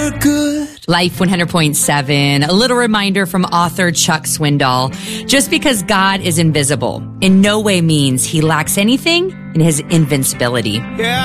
for good. Life 100.7, a little reminder from author Chuck Swindoll. Just because God is invisible in no way means he lacks anything in his invincibility. Yeah.